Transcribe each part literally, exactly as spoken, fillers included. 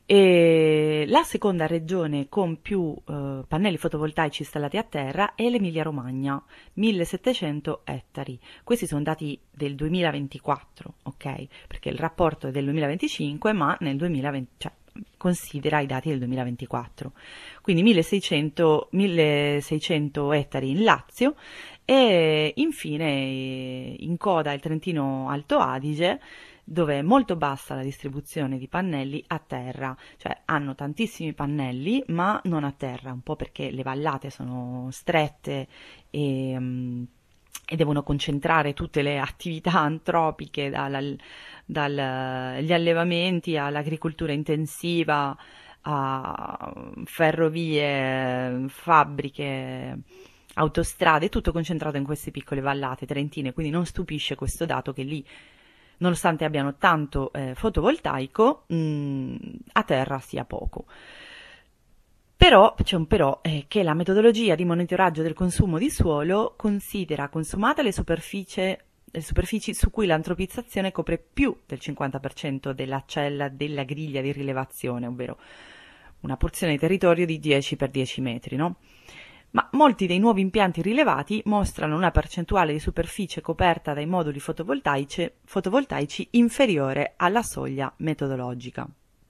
E la seconda regione con più eh, pannelli fotovoltaici installati a terra è l'Emilia-Romagna, millesettecento ettari. Questi sono dati del duemilaventiquattro, ok? Perché il rapporto è del duemilaventicinque, ma nel duemilaventi, cioè, considera i dati del duemilaventiquattro. Quindi milleseicento, milleseicento ettari in Lazio e infine in coda il Trentino Alto Adige, dove è molto bassa la distribuzione di pannelli a terra, cioè hanno tantissimi pannelli ma non a terra, un po' perché le vallate sono strette e, um, e devono concentrare tutte le attività antropiche, dagli dal, allevamenti all'agricoltura intensiva, a ferrovie, fabbriche, autostrade, tutto concentrato in queste piccole vallate trentine, quindi non stupisce questo dato che lì, nonostante abbiano tanto eh, fotovoltaico, mh, a terra sia poco. Però, c'è un però, eh, che la metodologia di monitoraggio del consumo di suolo considera consumate le superfici, le superfici su cui l'antropizzazione copre più del cinquanta per cento della cella della griglia di rilevazione, ovvero una porzione di territorio di dieci per dieci metri, no? Ma molti dei nuovi impianti rilevati mostrano una percentuale di superficie coperta dai moduli fotovoltaici, fotovoltaici inferiore alla soglia metodologica.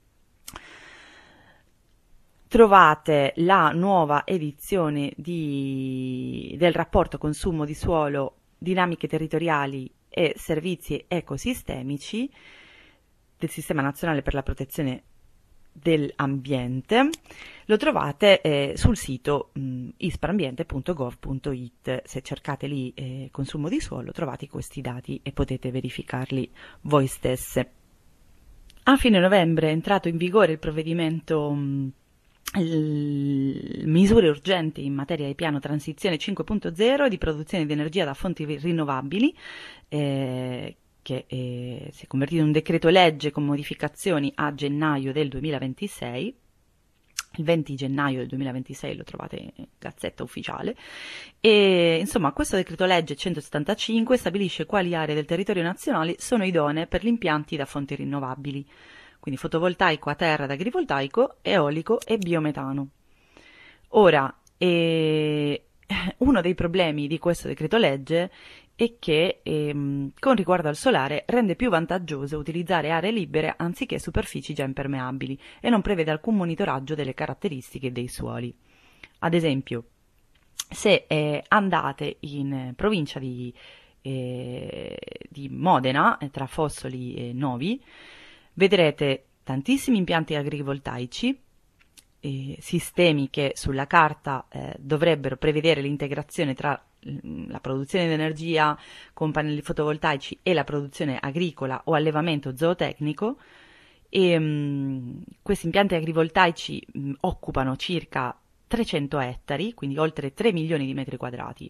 Trovate la nuova edizione di, del rapporto consumo di suolo, dinamiche territoriali e servizi ecosistemici del Sistema Nazionale per la Protezione dell'Ambiente. Lo trovate eh, sul sito mh, isparambiente punto gov punto it. Se cercate lì eh, consumo di suolo trovate questi dati e potete verificarli voi stesse. A fine novembre è entrato in vigore il provvedimento mh, il, misure urgenti in materia di piano transizione cinque punto zero di produzione di energia da fonti rinnovabili, eh, che eh, si è convertito in un decreto legge con modificazioni a gennaio del duemilaventisei. Il venti gennaio del duemilaventisei lo trovate in Gazzetta Ufficiale. E insomma, questo decreto legge centosettantacinque stabilisce quali aree del territorio nazionale sono idonee per gli impianti da fonti rinnovabili, quindi fotovoltaico a terra ed agrivoltaico, eolico e biometano. Ora, eh, uno dei problemi di questo decreto legge è che ehm, con riguardo al solare rende più vantaggioso utilizzare aree libere anziché superfici già impermeabili e non prevede alcun monitoraggio delle caratteristiche dei suoli. Ad esempio, se eh, andate in provincia di, eh, di Modena, eh, tra Fossoli e Novi, vedrete tantissimi impianti agrivoltaici, eh, sistemi che sulla carta eh, dovrebbero prevedere l'integrazione tra la produzione di energia con pannelli fotovoltaici e la produzione agricola o allevamento zootecnico, e mh, questi impianti agrivoltaici mh, occupano circa trecento ettari, quindi oltre tre milioni di metri quadrati.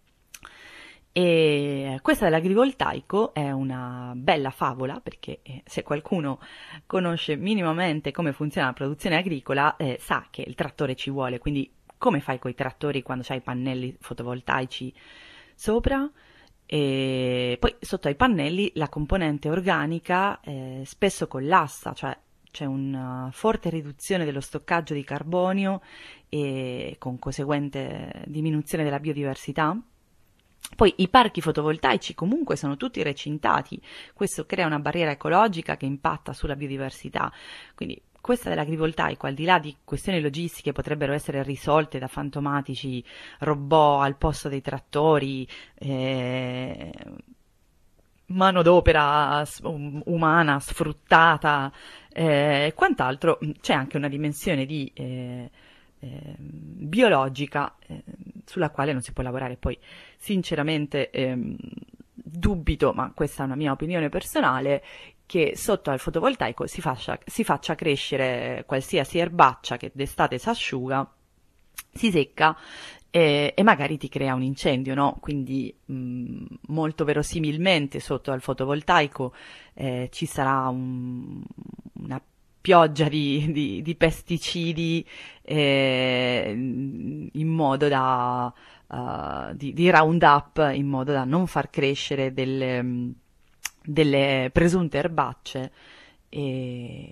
E questa dell'agrivoltaico è una bella favola, perché eh, se qualcuno conosce minimamente come funziona la produzione agricola eh, sa che il trattore ci vuole, quindi come fai con i trattori quando c'hai i pannelli fotovoltaici sopra? E poi sotto ai pannelli la componente organica eh, spesso collassa, cioè c'è una forte riduzione dello stoccaggio di carbonio e con conseguente diminuzione della biodiversità. Poi i parchi fotovoltaici comunque sono tutti recintati, questo crea una barriera ecologica che impatta sulla biodiversità, quindi questa dell'agrivoltaico, al di là di questioni logistiche, potrebbero essere risolte da fantomatici robot al posto dei trattori, eh, manodopera umana sfruttata e eh, quant'altro. C'è anche una dimensione di eh, eh, biologica eh, sulla quale non si può lavorare. Poi sinceramente ehm, dubito, ma questa è una mia opinione personale, che sotto al fotovoltaico si faccia, si faccia crescere qualsiasi erbaccia che d'estate si asciuga, si secca e, e magari ti crea un incendio, no? Quindi mh, molto verosimilmente sotto al fotovoltaico eh, ci sarà un, una pioggia di, di, di pesticidi eh, in modo da uh, di, di Roundup, in modo da non far crescere delle, delle presunte erbacce e,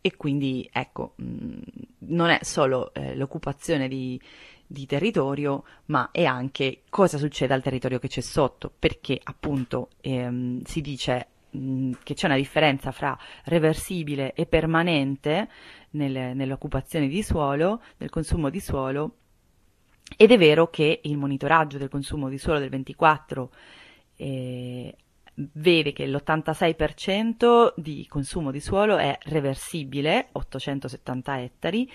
e quindi ecco, mh, non è solo eh, l'occupazione di, di territorio, ma è anche cosa succede al territorio che c'è sotto, perché appunto ehm, si dice mh, che c'è una differenza fra reversibile e permanente nel- nell'occupazione di suolo, nel consumo di suolo, ed è vero che il monitoraggio del consumo di suolo del ventiquattro eh, vede che l'ottantasei per cento di consumo di suolo è reversibile, ottocentosettanta ettari,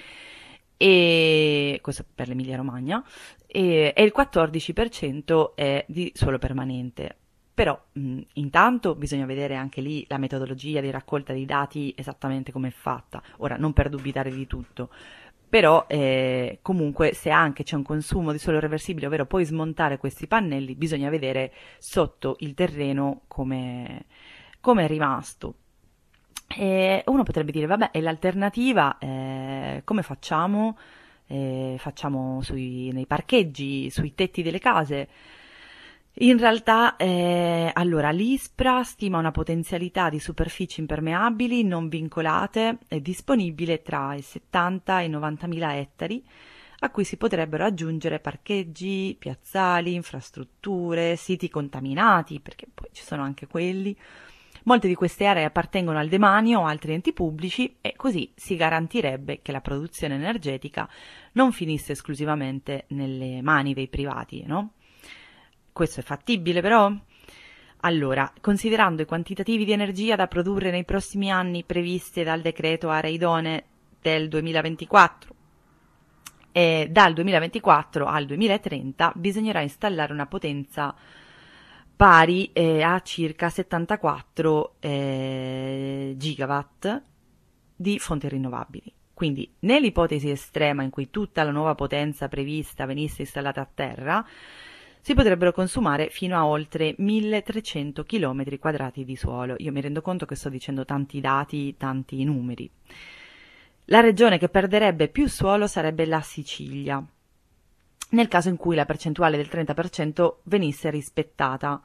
e questo per l'Emilia Romagna, e, e il quattordici per cento è di suolo permanente. Però mh, intanto bisogna vedere anche lì la metodologia di raccolta dei dati esattamente come è fatta. Ora, non per dubitare di tutto, però eh, comunque se anche c'è un consumo di suolo reversibile, ovvero puoi smontare questi pannelli, bisogna vedere sotto il terreno come, come è rimasto. E uno potrebbe dire, vabbè, e l'alternativa eh, come facciamo? Eh, facciamo sui, nei parcheggi, sui tetti delle case? In realtà, eh, allora, l'ISPRA stima una potenzialità di superfici impermeabili non vincolate e disponibile tra i settanta e i novantamila ettari, a cui si potrebbero aggiungere parcheggi, piazzali, infrastrutture, siti contaminati, perché poi ci sono anche quelli. Molte di queste aree appartengono al demanio o altri enti pubblici e così si garantirebbe che la produzione energetica non finisse esclusivamente nelle mani dei privati, no? Questo è fattibile però? Allora, considerando i quantitativi di energia da produrre nei prossimi anni previsti dal decreto aree idonee del duemilaventiquattro, e dal duemilaventiquattro al duemilatrenta bisognerà installare una potenza pari eh, a circa settantaquattro eh, gigawatt di fonti rinnovabili. Quindi, nell'ipotesi estrema in cui tutta la nuova potenza prevista venisse installata a terra, si potrebbero consumare fino a oltre milletrecento chilometri quadrati di suolo. Io mi rendo conto che sto dicendo tanti dati, tanti numeri. La regione che perderebbe più suolo sarebbe la Sicilia, nel caso in cui la percentuale del trenta per cento venisse rispettata.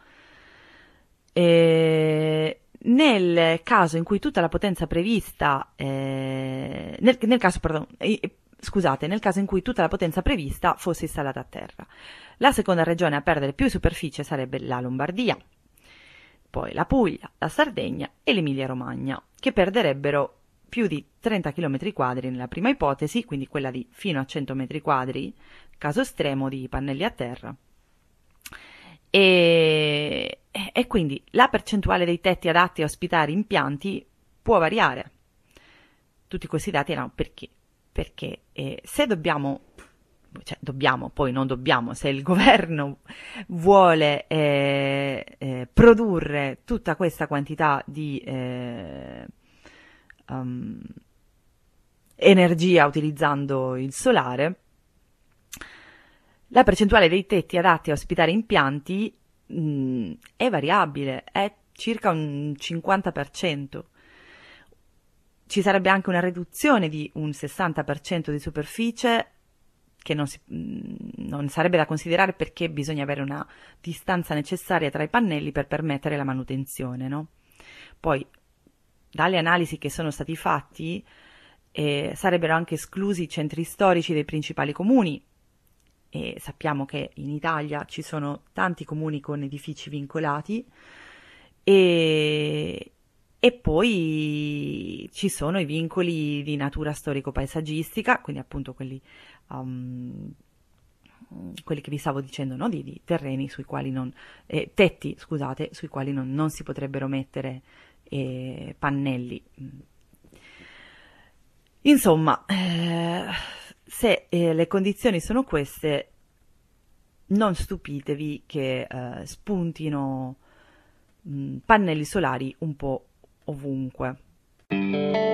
E nel caso in cui tutta la potenza prevista, eh, nel, nel caso, pardon, eh, scusate, nel caso in cui tutta la potenza prevista fosse installata a terra. La seconda regione a perdere più superficie sarebbe la Lombardia, poi la Puglia, la Sardegna e l'Emilia Romagna, che perderebbero più di trenta chilometri quadri nella prima ipotesi, quindi quella di fino a cento metri quadri, caso estremo di pannelli a terra. E, e quindi la percentuale dei tetti adatti a ospitare impianti può variare. Tutti questi dati erano perché? Perché eh, se dobbiamo, cioè dobbiamo, poi non dobbiamo, se il governo vuole eh, eh, produrre tutta questa quantità di eh, um, energia utilizzando il solare, la percentuale dei tetti adatti a ospitare impianti mh, è variabile, è circa un cinquanta per cento. Ci sarebbe anche una riduzione di un sessanta per cento di superficie che non, si, mh, non sarebbe da considerare perché bisogna avere una distanza necessaria tra i pannelli per permettere la manutenzione, no? Poi, dalle analisi che sono stati fatti, eh, sarebbero anche esclusi i centri storici dei principali comuni. E sappiamo che in Italia ci sono tanti comuni con edifici vincolati e, e poi ci sono i vincoli di natura storico-paesaggistica, quindi appunto quelli, um, quelli che vi stavo dicendo, no? di, di terreni sui quali non, eh, tetti, scusate, sui quali non, non si potrebbero mettere eh, pannelli. Insomma, eh, se eh, le condizioni sono queste, non stupitevi che eh, spuntino mh, pannelli solari un po' ovunque.